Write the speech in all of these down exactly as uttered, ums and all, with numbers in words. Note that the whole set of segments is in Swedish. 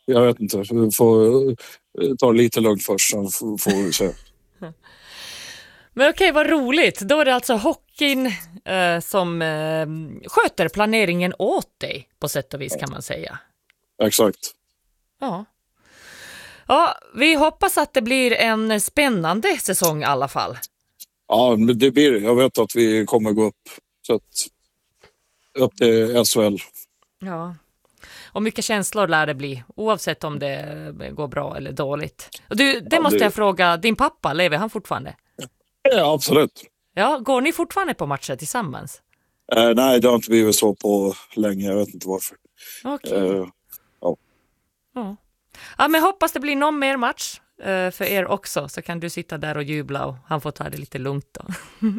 jag vet inte. Vi får ta lite lugnt först, så får vi se. Men okej, vad roligt. Då är det alltså hockeyn eh, som eh, sköter planeringen åt dig på sätt och vis, kan man säga. Exakt. Ja. Ja, vi hoppas att det blir en spännande säsong i alla fall. Ja, men det blir det. Jag vet att vi kommer gå upp. Så att, upp till S H L. Ja. Och mycket känslor lär det bli, oavsett om det går bra eller dåligt. Och du, det ja, måste det... jag fråga, din pappa, lever han fortfarande? Ja, absolut. Ja, går ni fortfarande på matcher tillsammans? Eh, nej, det har inte blivit så på länge. Jag vet inte varför. Okej. Okay. Eh, ja. Ja. Ja, men hoppas det blir någon mer match eh, för er också. Så kan du sitta där och jubla och han får ta det lite lugnt då.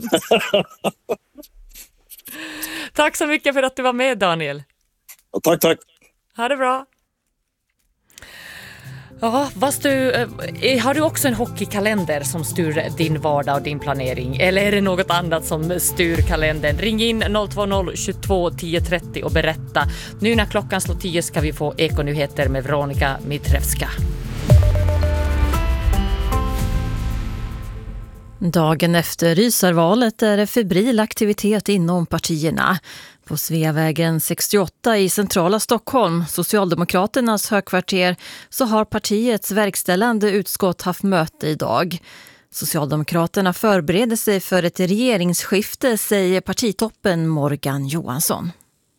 Tack så mycket för att du var med, Daniel. Ja, tack, tack. Ha det bra. Ja, fast du, eh, har du också en hockeykalender som styr din vardag och din planering? Eller är det något annat som styr kalendern? Ring in noll två noll tjugotvå tio trettio och berätta. Nu när klockan slår tio ska vi få Ekonyheter med Veronica Mitrevska. Dagen efter rysarvalet är det febril aktivitet inom partierna. På Sveavägen sextioåtta i centrala Stockholm, Socialdemokraternas högkvarter, så har partiets verkställande utskott haft möte idag. Socialdemokraterna förbereder sig för ett regeringsskifte, säger partitoppen Morgan Johansson.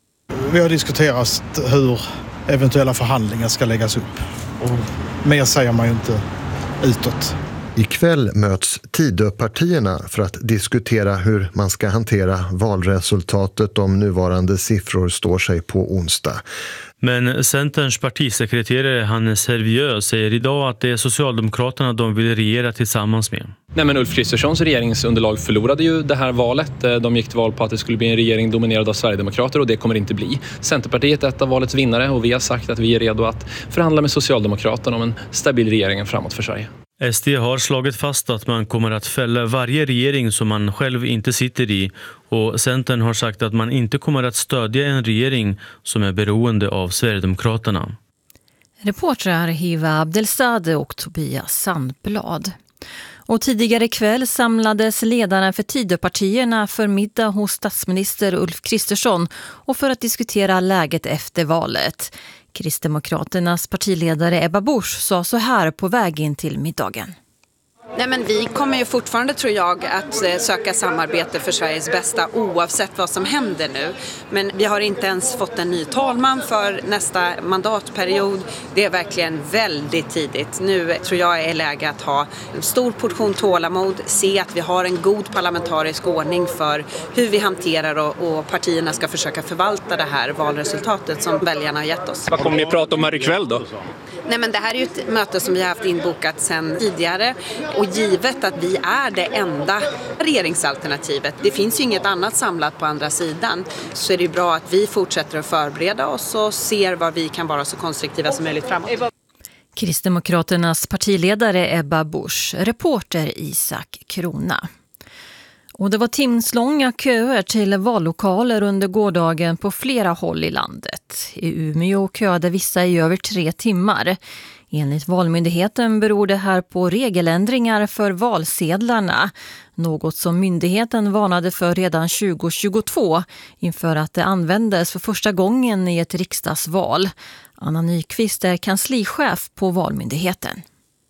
Vi har diskuterat hur eventuella förhandlingar ska läggas upp. Och mer säger man ju inte utåt. Ikväll möts Tidöpartierna för att diskutera hur man ska hantera valresultatet om nuvarande siffror står sig på onsdag. Men Centerns partisekreterare Hannes Hervieux säger idag att det är Socialdemokraterna de vill regera tillsammans med. Nej, men Ulf Kristerssons regeringsunderlag förlorade ju det här valet. De gick till val på att det skulle bli en regering dominerad av Sverigedemokrater och det kommer inte bli. Centerpartiet är ett av valets vinnare och vi har sagt att vi är redo att förhandla med Socialdemokraterna om en stabil regering framåt för Sverige. S D har slagit fast att man kommer att fälla varje regering som man själv inte sitter i och Centern har sagt att man inte kommer att stödja en regering som är beroende av Sverigedemokraterna. Reportrar Hiva Abdelzadeh och Tobias Sandblad. Och tidigare kväll samlades ledarna för Tidöpartierna för middag hos statsminister Ulf Kristersson och för att diskutera läget efter valet. Kristdemokraternas partiledare Ebba Busch sa så här på väg in till middagen. Nej, men vi kommer ju fortfarande, tror jag, att söka samarbete för Sveriges bästa oavsett vad som händer nu. Men vi har inte ens fått en ny talman för nästa mandatperiod. Det är verkligen väldigt tidigt. Nu tror jag är läge att ha en stor portion tålamod, se att vi har en god parlamentarisk ordning för hur vi hanterar och, och partierna ska försöka förvalta det här valresultatet som väljarna har gett oss. Vad kommer ni prata om här ikväll då? Nej, men det här är ju ett möte som vi har haft inbokat sedan tidigare och givet att vi är det enda regeringsalternativet, det finns ju inget annat samlat på andra sidan, så är det bra att vi fortsätter att förbereda oss och ser vad vi kan vara så konstruktiva som möjligt framåt. Kristdemokraternas partiledare Ebba Busch, reporter Isak Krona. Och det var timslånga köer till vallokaler under gårdagen på flera håll i landet. I Umeå köade vissa i över tre timmar. Enligt Valmyndigheten beror det här på regeländringar för valsedlarna. Något som myndigheten varnade för redan tjugo tjugotvå inför att det användes för första gången i ett riksdagsval. Anna Nyqvist är kanslichef på Valmyndigheten.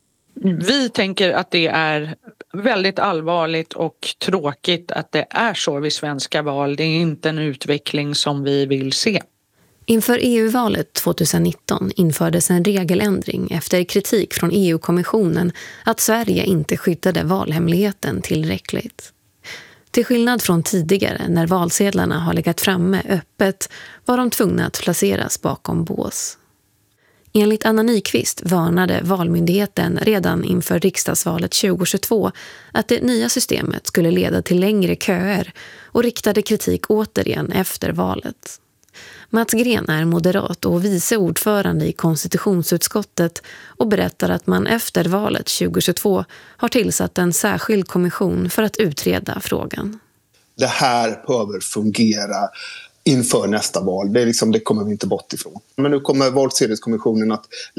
Vi tänker att det är väldigt allvarligt och tråkigt att det är så vid svenska val. Det är inte en utveckling som vi vill se. Inför E U-valet tjugonitton infördes en regeländring efter kritik från E U-kommissionen att Sverige inte skyddade valhemligheten tillräckligt. Till skillnad från tidigare när valsedlarna har legat framme öppet var de tvungna att placeras bakom bås. Enligt Anna Nyqvist varnade Valmyndigheten redan inför riksdagsvalet tjugo tjugotvå att det nya systemet skulle leda till längre köer och riktade kritik återigen efter valet. Mats Gren är moderat och vice ordförande i konstitutionsutskottet och berättar att man efter valet tjugo tjugotvå har tillsatt en särskild kommission för att utreda frågan. Det här behöver fungera inför nästa val. Det, är liksom, det kommer vi inte bort ifrån. Men nu kommer valsedelskommissionen att